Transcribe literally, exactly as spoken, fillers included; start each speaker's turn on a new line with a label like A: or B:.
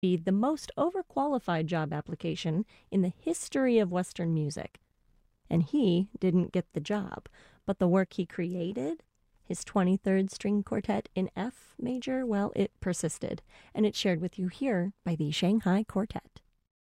A: be the most overqualified job application in the history of Western music. And he didn't get the job, but the work he created, his twenty-third String Quartet in F major, well, it persisted, and it's shared with you here by the Shanghai Quartet.